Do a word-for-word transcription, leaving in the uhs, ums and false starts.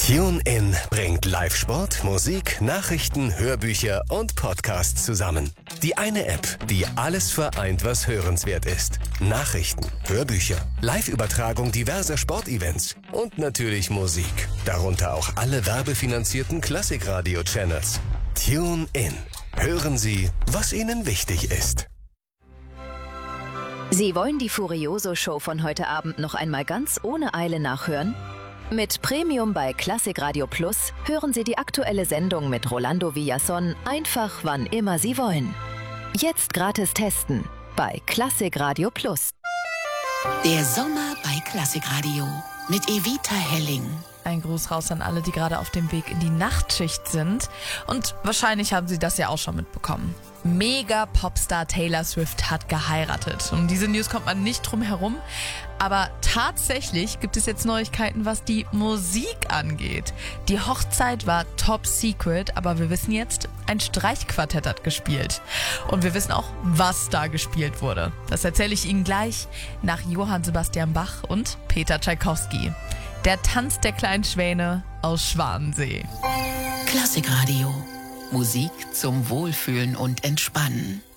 TuneIn bringt Live-Sport, Musik, Nachrichten, Hörbücher und Podcasts zusammen. Die eine App, die alles vereint, was hörenswert ist. Nachrichten, Hörbücher, Live-Übertragung diverser Sportevents und natürlich Musik. Darunter auch alle werbefinanzierten Klassikradio-Channels. TuneIn. Hören Sie, was Ihnen wichtig ist. Sie wollen die Furioso-Show von heute Abend noch einmal ganz ohne Eile nachhören? Mit Premium bei Klassikradio Plus hören Sie die aktuelle Sendung mit Rolando Villazón einfach wann immer Sie wollen. Jetzt gratis testen bei Klassikradio Plus. Der Sommer bei Klassikradio mit Evita Helling. Ein Gruß raus an alle, die gerade auf dem Weg in die Nachtschicht sind. Und wahrscheinlich haben Sie das ja auch schon mitbekommen. Mega-Popstar Taylor Swift hat geheiratet. Um diese News kommt man nicht drum herum. Aber tatsächlich gibt es jetzt Neuigkeiten, was die Musik angeht. Die Hochzeit war top secret, aber wir wissen jetzt, ein Streichquartett hat gespielt. Und wir wissen auch, was da gespielt wurde. Das erzähle ich Ihnen gleich nach Johann Sebastian Bach und Peter Tschaikowski. Der Tanz der kleinen Schwäne aus Schwanensee. Klassikradio. Musik zum Wohlfühlen und Entspannen.